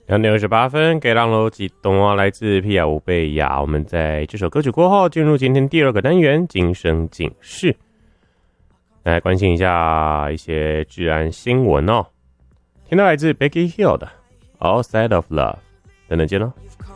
2:28给浪楼及东啊，来自皮亚乌贝亚。我们在这首歌曲过后，进入今天第二个单元——今生警示。来关心一下一些治安新闻哦。听到来自 Becky Hill 的《Outside of Love》，等等见喽。